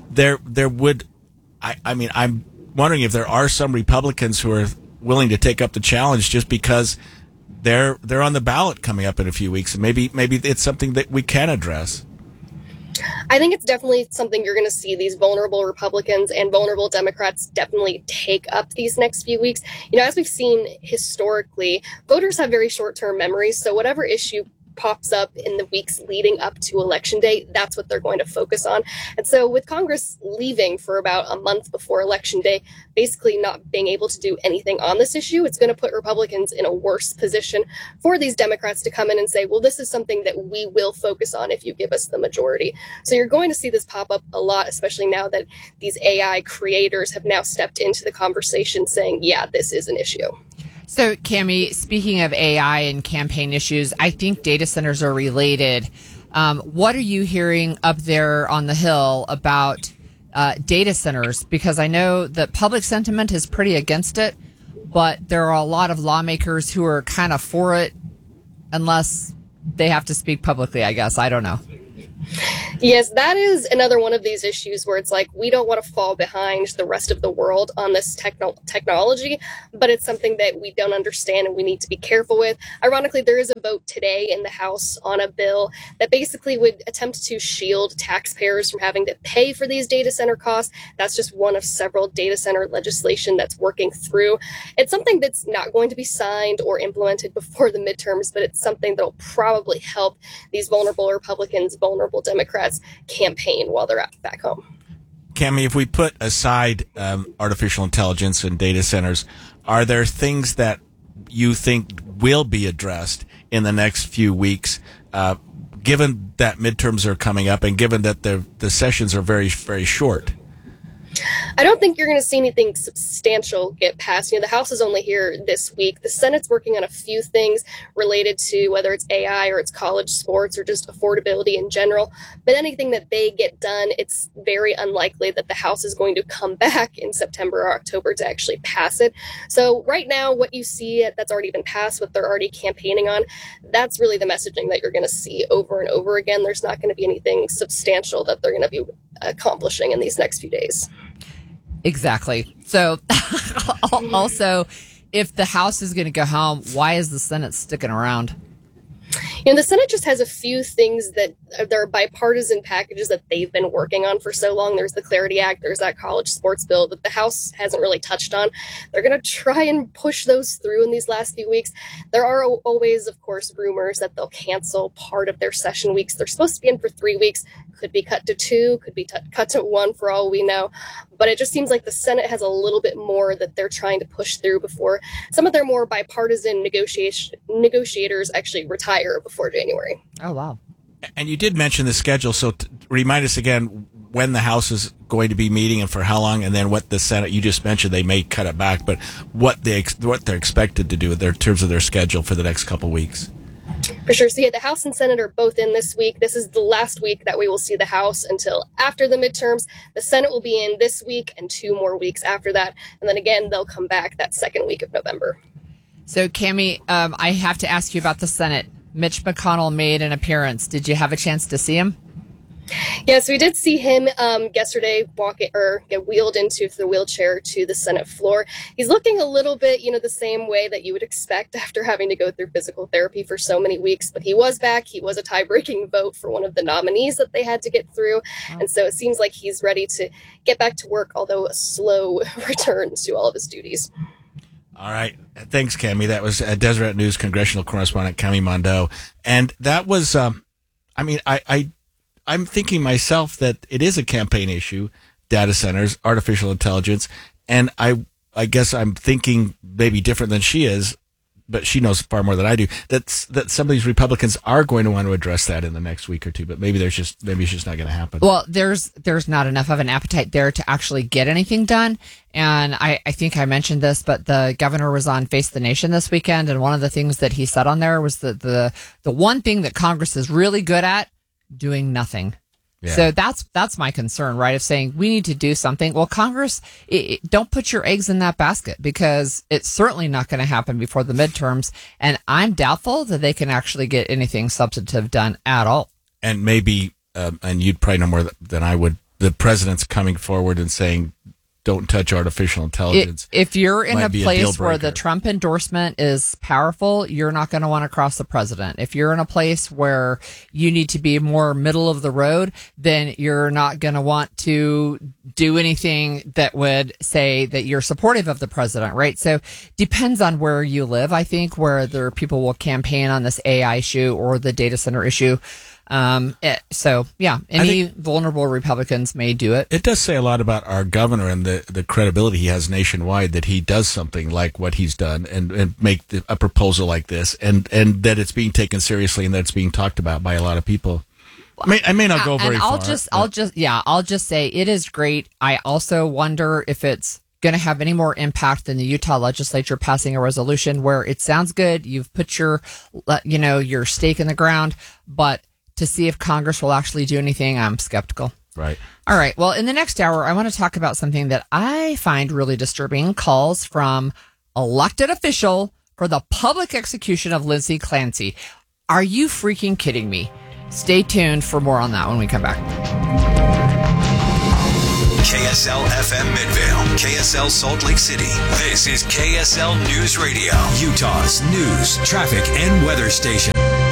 I'm wondering if there are some Republicans who are willing to take up the challenge just because they're on the ballot coming up in a few weeks, and maybe it's something that we can address. I think it's definitely something you're going to see these vulnerable Republicans and vulnerable Democrats definitely take up these next few weeks. You know, as we've seen historically, voters have very short-term memories. So whatever issue pops up in the weeks leading up to Election Day, that's what they're going to focus on. And so with Congress leaving for about a month before Election Day, basically not being able to do anything on this issue, it's going to put Republicans in a worse position for these Democrats to come in and say, well, this is something that we will focus on if you give us the majority. So you're going to see this pop up a lot, especially now that these AI creators have now stepped into the conversation saying, yeah, this is an issue. So, Cammie, speaking of AI and campaign issues, I think data centers are related. What are you hearing up there on the Hill about data centers? Because I know that public sentiment is pretty against it, but there are a lot of lawmakers who are kind of for it, unless they have to speak publicly, I guess. I don't know. Yes, that is another one of these issues where it's like we don't want to fall behind the rest of the world on this technology, but it's something that we don't understand and we need to be careful with. Ironically, there is a vote today in the House on a bill that basically would attempt to shield taxpayers from having to pay for these data center costs. That's just one of several data center legislation that's working through. It's something that's not going to be signed or implemented before the midterms, but it's something that'll probably help these vulnerable Republicans, vulnerable Democrats campaign while they're back home. Cammie, if we put aside artificial intelligence and data centers, are there things that you think will be addressed in the next few weeks, given that midterms are coming up and given that the sessions are very, very short? I don't think you're going to see anything substantial get passed. The House is only here this week. The Senate's working on a few things related to whether it's AI or it's college sports or just affordability in general. But anything that they get done, it's very unlikely that the House is going to come back in September or October to actually pass it. So right now, what you see that's already been passed, what they're already campaigning on, that's really the messaging that you're going to see over and over again. There's not going to be anything substantial that they're going to be accomplishing in these next few days. Exactly. So also, if the House is going to go home, why is the Senate sticking around? The Senate just has a few things that are bipartisan packages that they've been working on for so long. There's the Clarity Act, there's that college sports bill that the House hasn't really touched on. They're going to try and push those through in these last few weeks. There are always, of course, rumors that they'll cancel part of their session weeks. They're supposed to be in for 3 weeks, could be cut to 2, could be cut to 1 for all we know. But it just seems like the Senate has a little bit more that they're trying to push through before some of their more bipartisan negotiators actually retire before January. Oh, wow. And you did mention the schedule, so remind us again when the House is going to be meeting and for how long, and then what the Senate, you just mentioned they may cut it back, but what they're expected to do in terms of their schedule for the next couple weeks. For sure. So yeah, the House and Senate are both in this week. This is the last week that we will see the House until after the midterms. The Senate will be in this week and 2 more weeks after that. And then again, they'll come back that second week of November. So, Cammie, I have to ask you about the Senate. Mitch McConnell made an appearance. Did you have a chance to see him? Yes, we did see him yesterday get wheeled into the wheelchair to the Senate floor. He's looking a little bit, the same way that you would expect after having to go through physical therapy for so many weeks. But he was back. He was a tie-breaking vote for one of the nominees that they had to get through. And so it seems like he's ready to get back to work, although a slow return to all of his duties. All right. Thanks, Cammie. That was Deseret News congressional correspondent Cammie Mondeau. And that was, I'm thinking myself that it is a campaign issue, data centers, artificial intelligence, and I guess I'm thinking maybe different than she is, but she knows far more than I do, that some of these Republicans are going to want to address that in the next week or two, but maybe it's just not going to happen. Well, there's not enough of an appetite there to actually get anything done. And I think I mentioned this, but the governor was on Face the Nation this weekend, and one of the things that he said on there was that the one thing that Congress is really good at, doing nothing. Yeah. So that's my concern, right? Of saying we need to do something. Well, Congress, don't put your eggs in that basket, because it's certainly not going to happen before the midterms. And I'm doubtful that they can actually get anything substantive done at all. And maybe, and you'd probably know more than I would, the president's coming forward and saying, don't touch artificial intelligence. If you're in a place where the Trump endorsement is powerful, you're not going to want to cross the president. If you're in a place where you need to be more middle of the road, then you're not going to want to do anything that would say that you're supportive of the president, right? So depends on where you live, I think, whether people will campaign on this AI issue or the data center issue. Any vulnerable Republicans may do it. It does say a lot about our governor and the credibility he has nationwide, that he does something like what he's done and make a proposal like this, and that it's being taken seriously and that it's being talked about by a lot of people. I may not go very far. I'll just say it is great. I also wonder if it's going to have any more impact than the Utah legislature passing a resolution where it sounds good. You've put your stake in the ground, but to see if Congress will actually do anything, I'm skeptical. Right. All right. Well, in the next hour, I want to talk about something that I find really disturbing. Calls from elected official for the public execution of Lindsay Clancy. Are you freaking kidding me? Stay tuned for more on that when we come back. KSL FM Midvale, KSL Salt Lake City. This is KSL News Radio, Utah's news, traffic, and weather station.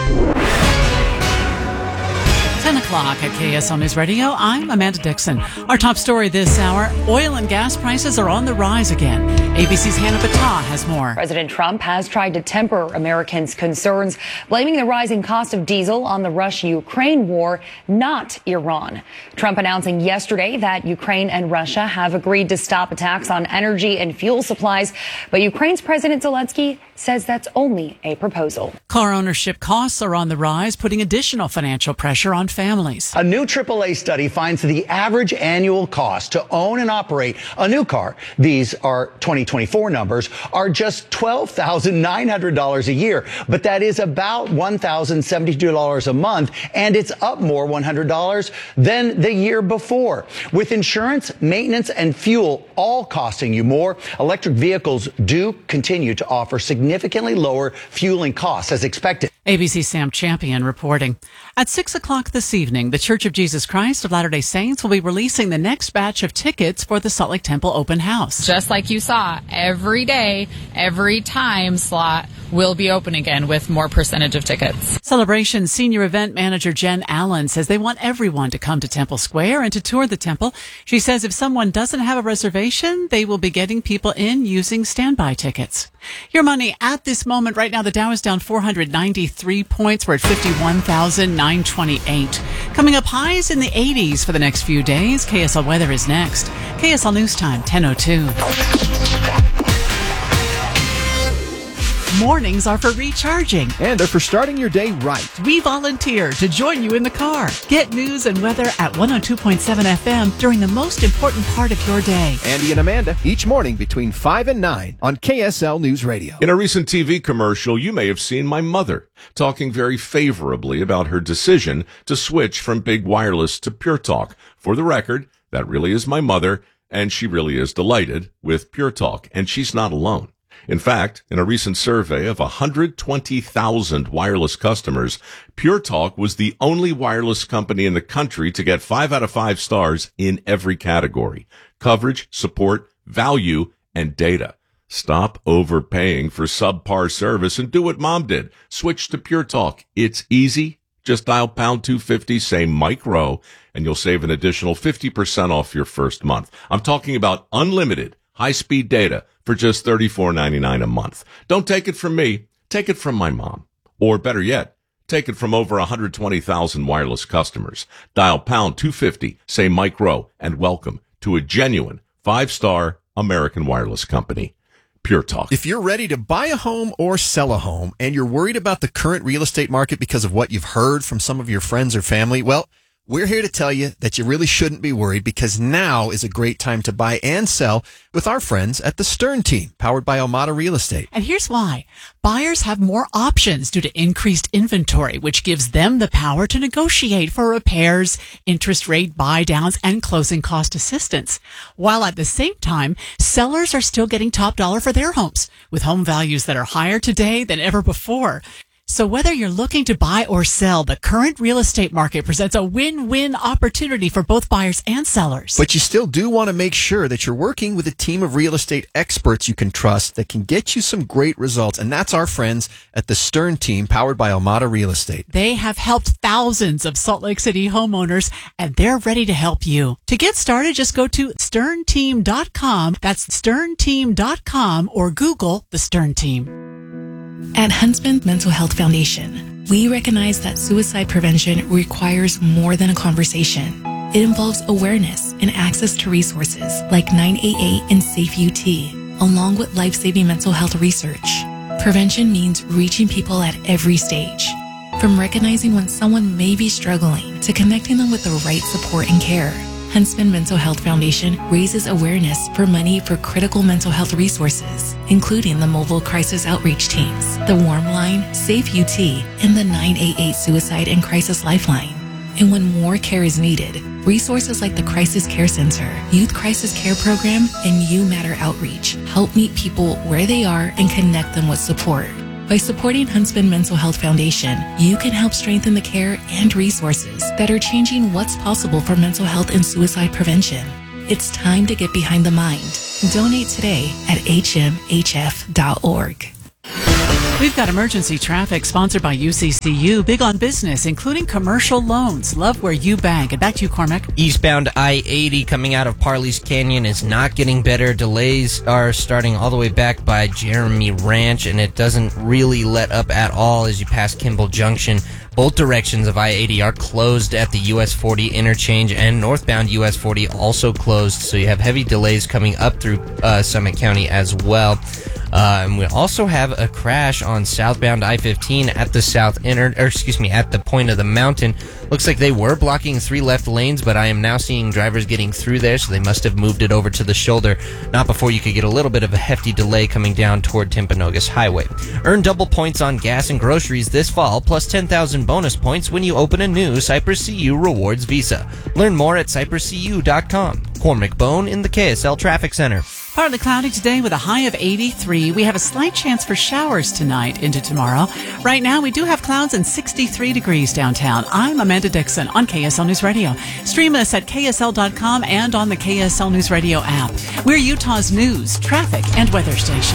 10 o'clock at KSL News Radio. I'm Amanda Dixon. Our top story this hour, oil and gas prices are on the rise again. ABC's Hannah Battah has more. President Trump has tried to temper Americans' concerns, blaming the rising cost of diesel on the Russia-Ukraine war, not Iran. Trump announcing yesterday that Ukraine and Russia have agreed to stop attacks on energy and fuel supplies, but Ukraine's President Zelensky says that's only a proposal. Car ownership costs are on the rise, putting additional financial pressure on families. A new AAA study finds the average annual cost to own and operate a new car, these are 2024 numbers, are just $12,900 a year. But that is about $1,072 a month, and it's up more $100 than the year before. With insurance, maintenance, and fuel all costing you more, electric vehicles do continue to offer significantly lower fueling costs as expected. ABC's Sam Champion reporting. At 6 o'clock this evening, the Church of Jesus Christ of Latter-day Saints will be releasing the next batch of tickets for the Salt Lake Temple Open House. Just like you saw, every day, every time slot will be open again with more percentage of tickets. Celebration Senior Event Manager Jen Allen says they want everyone to come to Temple Square and to tour the temple. She says if someone doesn't have a reservation, they will be getting people in using standby tickets. Your money at this moment right now, the Dow is down 493 points. We're at 51,928. Coming up, highs in the 80s for the next few days. KSL weather is next. KSL News Time, 10:02. Mornings are for recharging. And they're for starting your day right. We volunteer to join you in the car. Get news and weather at 102.7 FM during the most important part of your day. Andy and Amanda, each morning between 5 and 9 on KSL News Radio. In a recent TV commercial, you may have seen my mother talking very favorably about her decision to switch from Big Wireless to Pure Talk. For the record, that really is my mother, and she really is delighted with Pure Talk, and she's not alone. In fact, in a recent survey of 120,000 wireless customers, Pure Talk was the only wireless company in the country to get 5 out of 5 stars in every category: coverage, support, value, and data. Stop overpaying for subpar service and do what Mom did. Switch to Pure Talk. It's easy. Just dial pound 250, say Mike Rowe, and you'll save an additional 50% off your first month. I'm talking about unlimited high-speed data for just $34.99 a month. Don't take it from me. Take it from my mom. Or better yet, take it from over 120,000 wireless customers. Dial pound 250, say Mike Rowe, and welcome to a genuine 5-star American wireless company. Pure Talk. If you're ready to buy a home or sell a home and you're worried about the current real estate market because of what you've heard from some of your friends or family, well, we're here to tell you that you really shouldn't be worried, because now is a great time to buy and sell with our friends at the Stern Team, powered by Almada Real Estate. And here's why. Buyers have more options due to increased inventory, which gives them the power to negotiate for repairs, interest rate buy downs, and closing cost assistance. While at the same time, sellers are still getting top dollar for their homes, with home values that are higher today than ever before. So whether you're looking to buy or sell, the current real estate market presents a win-win opportunity for both buyers and sellers. But you still do want to make sure that you're working with a team of real estate experts you can trust that can get you some great results. And that's our friends at the Stern Team, powered by Almada Real Estate. They have helped thousands of Salt Lake City homeowners, and they're ready to help you. To get started, just go to sternteam.com. That's sternteam.com, or Google the Stern Team. At Huntsman Mental Health Foundation, we recognize that suicide prevention requires more than a conversation. It involves awareness and access to resources like 988 and Safe UT, along with life-saving mental health research. Prevention means reaching people at every stage, from recognizing when someone may be struggling to connecting them with the right support and care. Huntsman Mental Health Foundation raises awareness for money for critical mental health resources, including the mobile crisis outreach teams, the Warm Line, Safe UT, and the 988 Suicide and Crisis Lifeline. And when more care is needed, resources like the Crisis Care Center, Youth Crisis Care Program, and You Matter Outreach help meet people where they are and connect them with support. By supporting Huntsman Mental Health Foundation, you can help strengthen the care and resources that are changing what's possible for mental health and suicide prevention. It's time to get behind the mind. Donate today at hmhf.org. We've got emergency traffic sponsored by UCCU, big on business, including commercial loans. Love where you bank. And back to you, Cormac. Eastbound I-80 coming out of Parley's Canyon is not getting better. Delays are starting all the way back by Jeremy Ranch, and it doesn't really let up at all as you pass Kimball Junction. Both directions of I-80 are closed at the US 40 interchange, and northbound US 40 also closed, so you have heavy delays coming up through Summit County as well. And we also have a crash on southbound I-15 at the at the point of the mountain. Looks like they were blocking 3 left lanes, but I am now seeing drivers getting through there, so they must have moved it over to the shoulder. Not before you could get a little bit of a hefty delay coming down toward Timpanogos Highway. Earn double points on gas and groceries this fall, plus 10,000 bonus points when you open a new Cypress CU Rewards Visa. Learn more at cypresscu.com. Cormac Bone in the KSL Traffic Center. Partly cloudy today with a high of 83. We have a slight chance for showers tonight into tomorrow. Right now, we do have clouds and 63 degrees downtown. I'm Amanda Dixon on KSL News Radio. Stream us at KSL.com and on the KSL News Radio app. We're Utah's news, traffic, and weather station.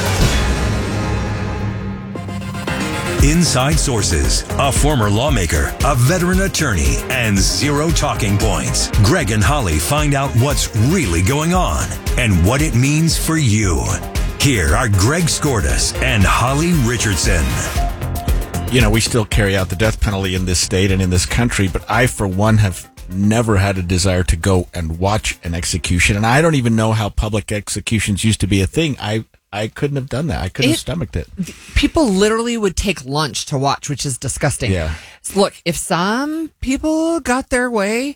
Inside Sources, a former lawmaker, a veteran attorney, and zero talking points. Greg and Holly find out what's really going on and what it means for you. Here are Greg Skordas and Holly Richardson. You know, we still carry out the death penalty in this state and in this country, but I, for one, have never had a desire to go and watch an execution. And I don't even know how public executions used to be a thing. I couldn't have done that. I couldn't have stomached it. People literally would take lunch to watch, which is disgusting. Yeah. Look, if some people got their way,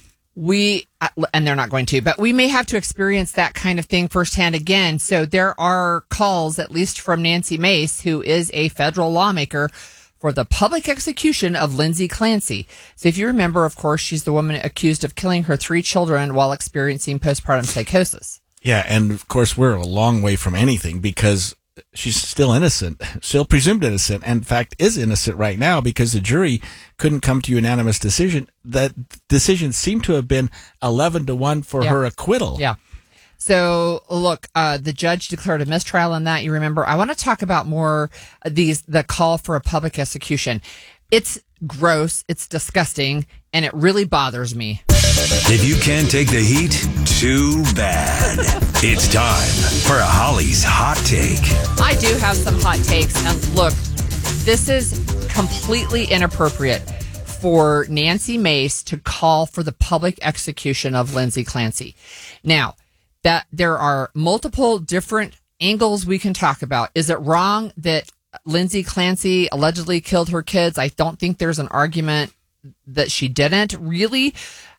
and they're not going to, but we may have to experience that kind of thing firsthand again. So there are calls, at least from Nancy Mace, who is a federal lawmaker, for the public execution of Lindsay Clancy. So if you remember, of course, she's the woman accused of killing her 3 children while experiencing postpartum psychosis. Yeah, and of course, we're a long way from anything because she's still innocent, still presumed innocent, and in fact is innocent right now because the jury couldn't come to a unanimous decision. That decision seemed to have been 11-1 for her acquittal. Yeah. So, look, the judge declared a mistrial on that. You remember, I want to talk about more the call for a public execution. It's gross, it's disgusting, and it really bothers me. If you can't take the heat, too bad. It's time for Holly's Hot Take. I do have some hot takes. And look, this is completely inappropriate for Nancy Mace to call for the public execution of Lindsay Clancy. Now, that there are multiple different angles we can talk about. Is it wrong that Lindsay Clancy allegedly killed her kids? I don't think there's an argument that she didn't. Really,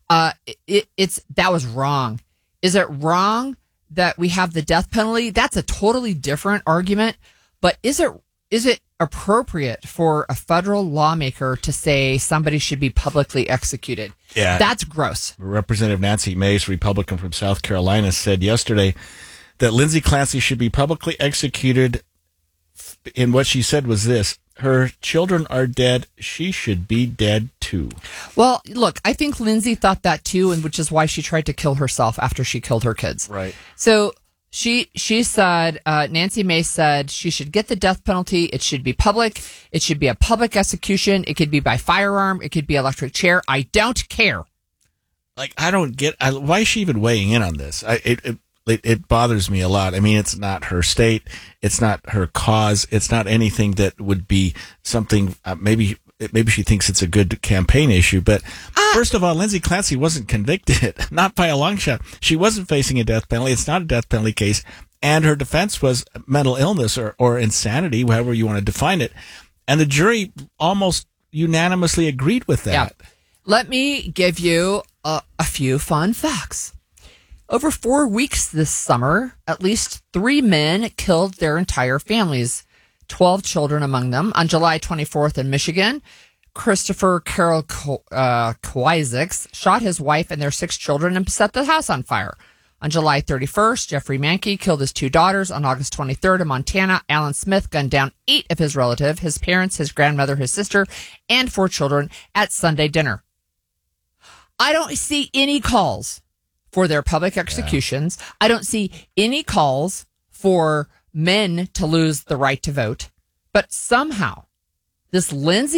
that was wrong. Is it wrong that we have the death penalty? That's a totally different argument. But is it appropriate for a federal lawmaker to say somebody should be publicly executed? Yeah, that's gross. Representative Nancy Mace, Republican from South Carolina, said yesterday that Lindsay Clancy should be publicly executed. And what she said was this: her children are dead. She should be dead too. Well, look, I think Lindsay thought that too, and which is why she tried to kill herself after she killed her kids. Right. So she said, Nancy Mace said she should get the death penalty. It should be public. It should be a public execution. It could be by firearm. It could be electric chair. I don't care. Like, I don't get why is she even weighing in on this? It bothers me a lot. I mean, it's not her state. It's not her cause. It's not anything that would be something, maybe she thinks it's a good campaign issue. But first of all, Lindsay Clancy wasn't convicted, not by a long shot. She wasn't facing a death penalty. It's not a death penalty case. And her defense was mental illness or insanity, however you want to define it. And the jury almost unanimously agreed with that. Yeah. Let me give you a few fun facts. Over 4 weeks this summer, at least 3 men killed their entire families, 12 children among them. On July 24th in Michigan, Christopher Carroll Kowalczyk shot his wife and their 6 children and set the house on fire. On July 31st, Jeffrey Mankey killed his 2 daughters. On August 23rd in Montana, Alan Smith gunned down 8 of his relatives, his parents, his grandmother, his sister, and 4 children at Sunday dinner. I don't see any calls for their public executions. Yeah. I don't see any calls for men to lose the right to vote. But somehow, this Lindsey